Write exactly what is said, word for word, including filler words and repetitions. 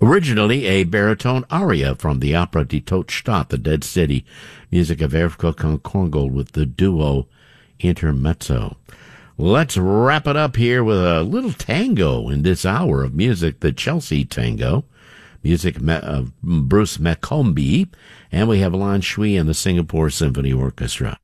Originally a baritone aria from the opera Die Totstadt, The Dead City, music of Erfco Konkorngold with the duo Intermezzo. Let's wrap it up here with a little tango in this hour of music, the Chelsea Tango, music of Bruce Macombi, and we have Lan Shui and the Singapore Symphony Orchestra.